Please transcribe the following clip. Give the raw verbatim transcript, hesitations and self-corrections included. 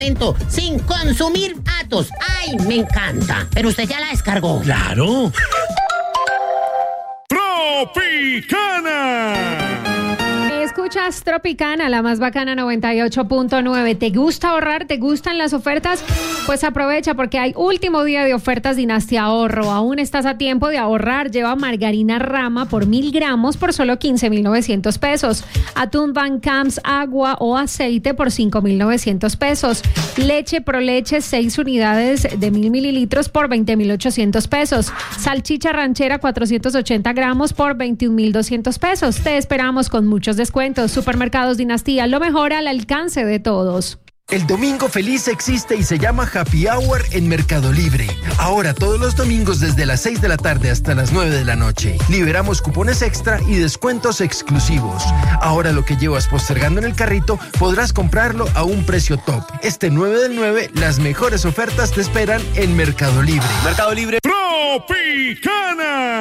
sin consumir datos. ¡Ay, me encanta! Pero usted ya la descargó. ¡Claro! ¡Tropicana! Escuchas Tropicana, la más bacana, noventa y ocho punto nueve. ¿Te gusta ahorrar? ¿Te gustan las ofertas? Pues aprovecha porque hay último día de ofertas Dinastia Ahorro. Aún estás a tiempo de ahorrar. Lleva margarina Rama por mil gramos por solo quince mil novecientos pesos. Atún Van Camps, agua o aceite por cinco mil novecientos pesos. Leche Proleche, seis unidades de mil mililitros por veinte mil ochocientos pesos. Salchicha ranchera, cuatrocientos ochenta gramos por veintiún mil doscientos pesos. Te esperamos con muchos descuentos. Supermercados Dinastía, lo mejor al alcance de todos. El domingo feliz existe y se llama Happy Hour en Mercado Libre. Ahora todos los domingos desde las seis de la tarde hasta las nueve de la noche. Liberamos cupones extra y descuentos exclusivos. Ahora lo que llevas postergando en el carrito podrás comprarlo a un precio top. Este nueve del nueve, las mejores ofertas te esperan en Mercado Libre. Mercado Libre. Tropicana.